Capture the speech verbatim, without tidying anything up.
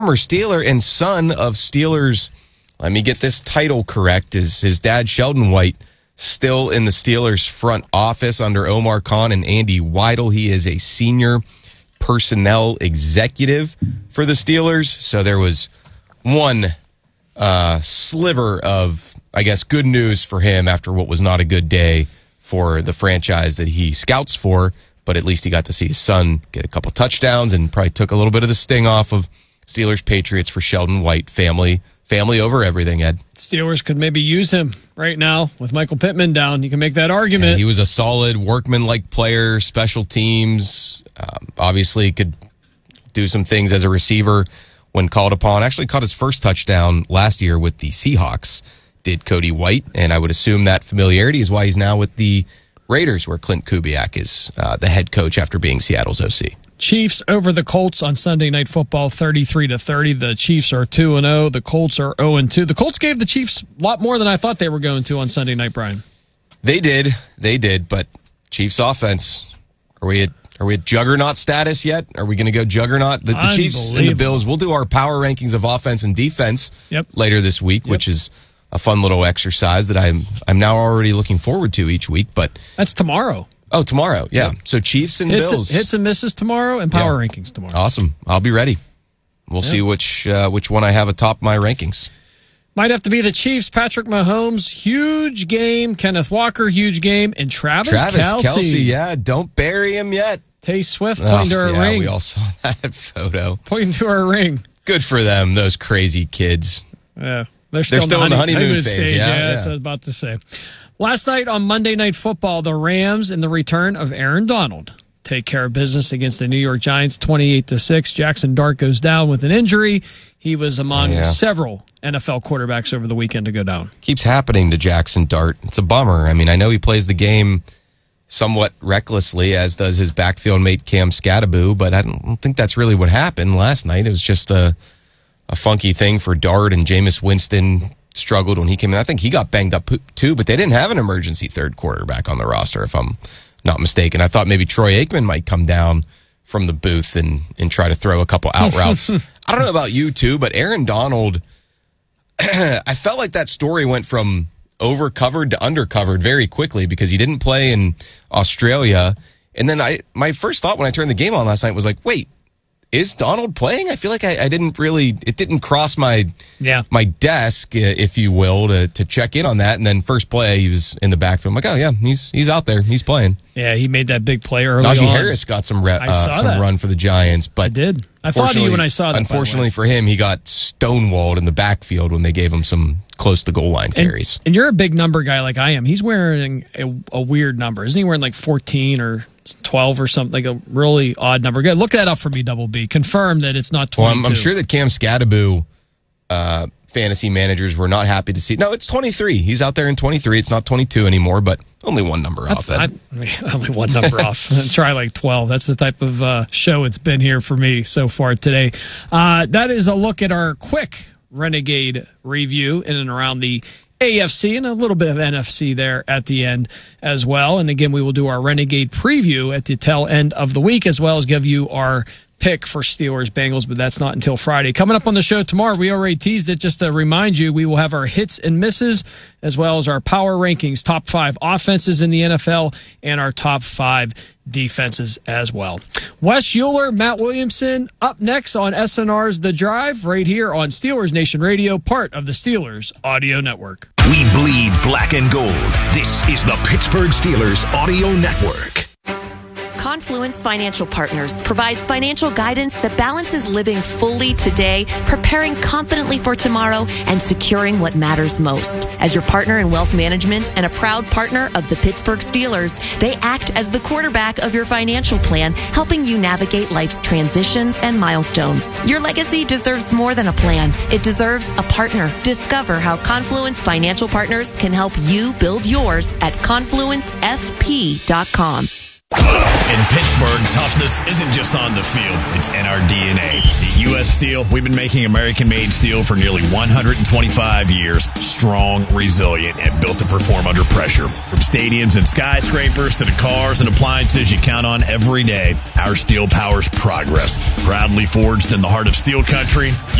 former Steeler and son of Steelers, let me get this title correct, is his dad, Sheldon White, still in the Steelers front office under Omar Khan and Andy Weidel. He is a senior personnel executive for the Steelers. So there was one uh, sliver of, I guess, good news for him after what was not a good day for the franchise that he scouts for. But at least he got to see his son get a couple touchdowns and probably took a little bit of the sting off of Steelers Patriots for Sheldon White. Family family over everything, Ed. Steelers could maybe use him right now with Michael Pittman down. You can make that argument. And he was a solid workman-like player, special teams. Um, obviously could do some things as a receiver when called upon. Actually caught his first touchdown last year with the Seahawks, did Cody White. And I would assume that familiarity is why he's now with the Raiders, where Clint Kubiak is uh, the head coach after being Seattle's O C. Chiefs over the Colts on Sunday Night Football, thirty-three to thirty. The Chiefs are two and oh. The Colts are oh and two. The Colts gave the Chiefs a lot more than I thought they were going to on Sunday night, Brian. They did. They did. But Chiefs offense, are we at, are we at juggernaut status yet? Are we going to go juggernaut? The, the Chiefs and the Bills, we'll do our power rankings of offense and defense yep. later this week, yep. which is a fun little exercise that I'm I'm now already looking forward to each week. But that's tomorrow. Oh, tomorrow. Yeah. Yep. So Chiefs and hits, Bills. Hits and misses tomorrow and power yeah. rankings tomorrow. Awesome. I'll be ready. We'll yep. see which uh, which one I have atop my rankings. Might have to be the Chiefs. Patrick Mahomes, huge game. Kenneth Walker, huge game. And Travis, Travis Kelce. Kelce, yeah. Don't bury him yet. Tay Swift pointing oh, to her yeah, ring. We all saw that photo. Pointing to her ring. Good for them, those crazy kids. Yeah. They're still, They're still in the, honey, honeymoon, honeymoon phase. stage. Yeah, yeah, yeah, that's what I was about to say. Last night on Monday Night Football, the Rams and the return of Aaron Donald take care of business against the New York Giants, twenty-eight to six. Jackson Dart goes down with an injury. He was among yeah. several N F L quarterbacks over the weekend to go down. Keeps happening to Jackson Dart. It's a bummer. I mean, I know he plays the game somewhat recklessly, as does his backfield mate Cam Scatterbo, but I don't think that's really what happened last night. It was just a a funky thing for Dart, and Jameis Winston struggled when he came in. I think he got banged up too, but they didn't have an emergency third quarterback on the roster, if I'm not mistaken. I thought maybe Troy Aikman might come down from the booth and, and try to throw a couple out routes. I don't know about you two, but Aaron Donald, I felt like that story went from overcovered to undercovered very quickly because he didn't play in Australia. And then I, my first thought when I turned the game on last night was like, wait, is Donald playing? I feel like I, I didn't really, it didn't cross my yeah. my desk, if you will, to, to check in on that. And then first play, he was in the backfield. I'm like, oh, yeah, he's he's out there. He's playing. Yeah, he made that big play early Najee on. Harris got some re- uh, some that. run for the Giants. But I did. I thought of you when I saw that. Unfortunately for him, he got stonewalled in the backfield when they gave him some close to goal line carries. And, and you're a big number guy like I am. He's wearing a, a weird number. Isn't he wearing like fourteen or twelve or something, like a really odd number? Good. Look that up for me, Double B. Confirm that it's not twenty-two. Well, I'm, I'm sure that Cam Scatterbo uh, fantasy managers were not happy to see. No, it's twenty-three. He's out there in twenty-three. It's not twenty-two anymore, but only one number off. I, I, only one number off. Try like twelve. That's the type of uh, show it's been here for me so far today. Uh, that is a look at our quick Renegade review in and around the A F C and a little bit of N F C there at the end as well. And again, we will do our Renegade preview at the tail end of the week, as well as give you our pick for Steelers Bengals, but that's not until Friday. Coming up on the show tomorrow, we already teased it. Just to remind you, we will have our hits and misses, as well as our power rankings, top five offenses in the N F L, and our top five defenses as well. Wes Euler, Matt Williamson, up next on S N R's The Drive, right here on Steelers Nation Radio, part of the Steelers Audio Network. We bleed black and gold. This is the Pittsburgh Steelers Audio Network. Confluence Financial Partners provides financial guidance that balances living fully today, preparing confidently for tomorrow, and securing what matters most. As your partner in wealth management and a proud partner of the Pittsburgh Steelers, they act as the quarterback of your financial plan, helping you navigate life's transitions and milestones. Your legacy deserves more than a plan. It deserves a partner. Discover how Confluence Financial Partners can help you build yours at confluence f p dot com. In Pittsburgh, toughness isn't just on the field, it's in our D N A. At U S Steel, we've been making American-made steel for nearly one hundred twenty-five years, strong, resilient, and built to perform under pressure. From stadiums and skyscrapers to the cars and appliances you count on every day, our steel powers progress. Proudly forged in the heart of steel country,